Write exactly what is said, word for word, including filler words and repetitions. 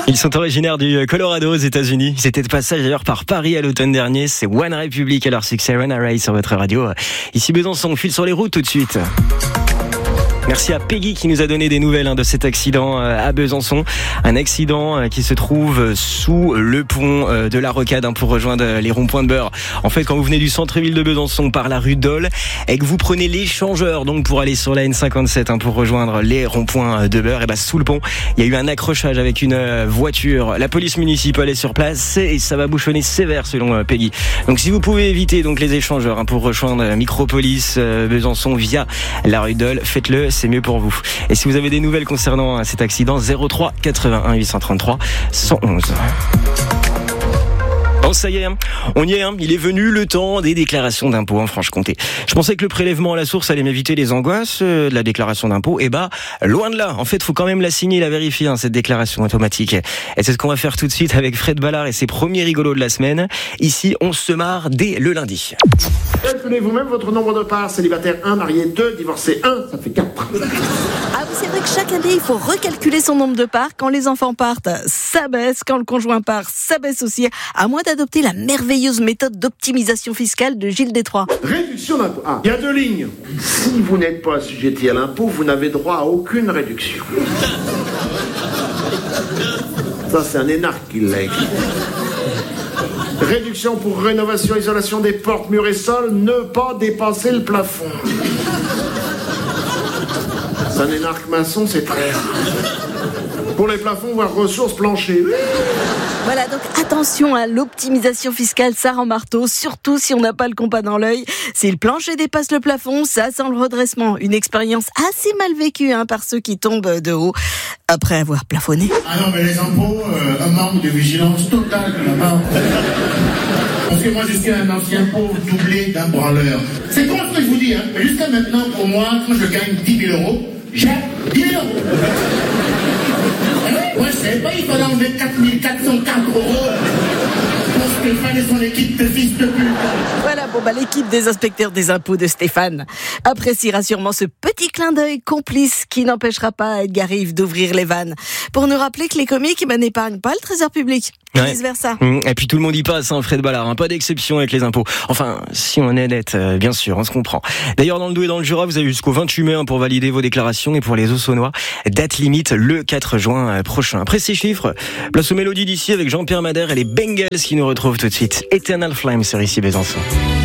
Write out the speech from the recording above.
Ils sont originaires du Colorado aux États-Unis. Ils étaient de passage d'ailleurs par Paris à l'automne dernier. C'est One Republic à leur succès Runaway sur votre radio. Ici Besançon, on file sur les routes tout de suite. Merci à Peggy qui nous a donné des nouvelles hein, de cet accident à Besançon. Un accident qui se trouve sous le pont de la Rocade hein, pour rejoindre les ronds-points de Beurre. En fait, quand vous venez du centre-ville de Besançon par la rue Dole et que vous prenez l'échangeur donc pour aller sur la N cinquante-sept hein, pour rejoindre les ronds-points de Beurre, et ben sous le pont, il y a eu un accrochage avec une voiture. La police municipale est sur place et ça va bouchonner sévère selon Peggy. Donc si vous pouvez éviter donc les échangeurs hein, pour rejoindre Micropolis euh, Besançon via la rue Dole, faites-le. C'est mieux pour vous. Et si vous avez des nouvelles concernant cet accident, zéro trois quatre-vingt-un huit cent trente-trois cent onze. Bon, ça y est, on y est, hein. Il est venu le temps des déclarations d'impôts en Franche-Comté. Je pensais que le prélèvement à la source allait m'éviter les angoisses euh, de la déclaration d'impôts. Eh bah, loin de là. En fait, faut quand même la signer et la vérifier, hein, cette déclaration automatique. Et c'est ce qu'on va faire tout de suite avec Fred Ballard et ses premiers rigolos de la semaine. Ici, on se marre dès le lundi. Calculez vous-même votre nombre de parts. Célibataire un, marié deux, divorcé un, ça fait quatre. Ah oui, c'est vrai que chaque année, il faut recalculer son nombre de parts. Quand les enfants partent, ça baisse. Quand le conjoint part, ça baisse aussi. À moins d'adopter la merveilleuse méthode d'optimisation fiscale de Gilles Détroit. Réduction d'impôt. Ah, il y a deux lignes. Si vous n'êtes pas assujetti à l'impôt, vous n'avez droit à aucune réduction. Ça, c'est un énarque qui l'a écrit. Réduction pour rénovation, isolation des portes, murs et sols, ne pas dépasser le plafond. C'est un énarque maçon, c'est très rare. Pour les plafonds, voire ressources plancher. Voilà, donc attention à l'optimisation fiscale, ça rend marteau, surtout si on n'a pas le compas dans l'œil. Si le plancher dépasse le plafond, ça sent le redressement. Une expérience assez mal vécue hein, par ceux qui tombent de haut après avoir plafonné. Ah non, mais les impôts, euh, un manque de vigilance totale de la part. Parce que moi, je suis un ancien pauvre doublé d'un branleur. C'est con ce que je vous dis, hein, mais jusqu'à maintenant, pour moi, quand je gagne dix mille euros, j'ai dix mille euros. Moi, je savais pas, il fallait enlever quatre mille quatre cent quatre euros pour Stéphane et son équipe de fils de pute. Voilà, bon bah l'équipe des inspecteurs des impôts de Stéphane appréciera sûrement ce petit clin d'œil complice qui n'empêchera pas Edgar Rive d'ouvrir les vannes pour nous rappeler que les comiques bah, n'épargnent pas le trésor public. Ouais. Vice versa. Et puis tout le monde y passe, hein, Fred Ballard, hein, pas d'exception avec les impôts. Enfin, si on est net, euh, bien sûr, on se comprend. D'ailleurs, dans le Doubs et dans le Jura, vous avez jusqu'au vingt-huit mai hein, pour valider vos déclarations et pour les Auxonnois, date limite le quatre juin euh, prochain. Après ces chiffres, place aux mélodies d'ici avec Jean-Pierre Madère et les Bengals qui nous retrouvent tout de suite. Eternal Flame sur ici Besançon.